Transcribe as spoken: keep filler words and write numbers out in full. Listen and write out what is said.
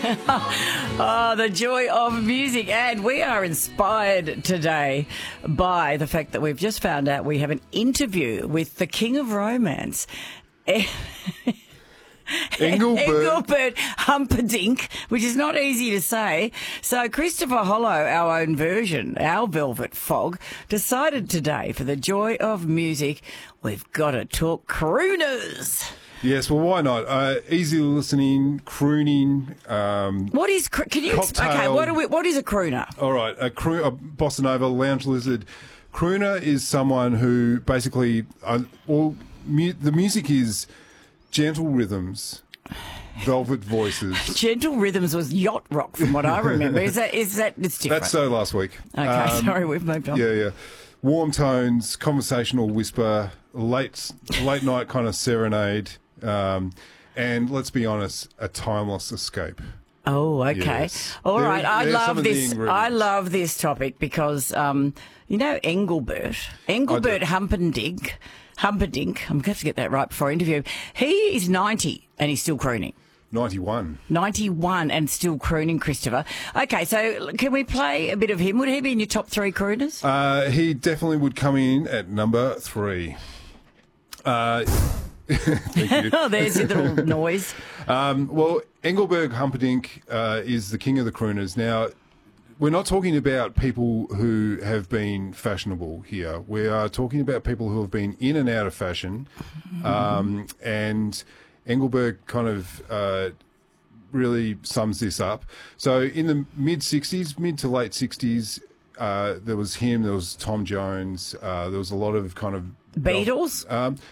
Oh, the joy of music. And we are inspired today by the fact that we've just found out we have an interview with the King of Romance. Engelbert. Engelbert Humperdinck, which is not easy to say. So Christopher Hollow, our own version, our Velvet Fog, decided today for the joy of music, we've got to talk crooners. Yes, well, why not? Uh, easy listening, crooning. Um, What is, cr- can you, ex- cocktail. okay, what, are we, what is a crooner? All right, a, cro- a bossa nova, lounge lizard. Crooner is someone who basically, uh, well, mu- the music is gentle rhythms, velvet voices. Gentle Rhythms was yacht rock from what I remember. Is that, is that, it's different. That's so last week. Okay, Um, sorry, we've moved on. Yeah, yeah. Warm tones, conversational whisper, late late night kind of serenade, um, and let's be honest, a timeless escape. Oh, okay. Yes. All There- right. I there's some love of the this. I ingredients. love this topic because, um, you know, Engelbert, Engelbert Humperdinck, Humperdinck, I'm going to have to get that right before I interview. He is ninety and he's still crooning. ninety-one. ninety-one and still crooning, Christopher. Okay, so can we play a bit of him? Would he be in your top three crooners? Uh, he definitely would come in at number three. Uh, thank you. Oh, there's your little noise. Um, well, Engelbert Humperdinck uh, is the king of the crooners. Now, we're not talking about people who have been fashionable here. We are talking about people who have been in and out of fashion. Um, and Engelbert kind of uh, really sums this up. So in the mid-sixties, mid to late sixties, uh, there was him, there was Tom Jones, uh, there was a lot of kind of... Beatles? Um,